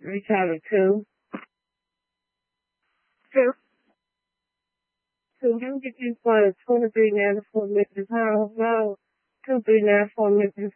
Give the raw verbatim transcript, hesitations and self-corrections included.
Reach out to two. Two. Two. You get you for twenty-three ninety-four Mrs. House. No. Two three nine four Mrs.